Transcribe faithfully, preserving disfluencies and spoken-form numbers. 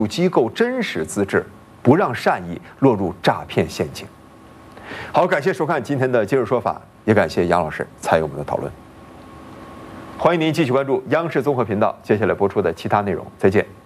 机构真实资质，不让善意落入诈骗陷阱。好，感谢收看今天的今日说法，也感谢杨老师参与我们的讨论。欢迎您继续关注央视综合频道接下来播出的其他内容，再见。